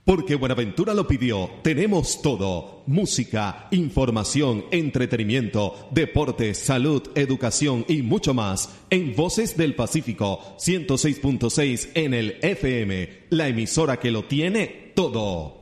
Porque Buenaventura lo pidió, tenemos todo. Música, información, entretenimiento, deportes, salud, educación y mucho más. En Voces del Pacífico, 106.6 en el FM. La emisora que lo tiene todo.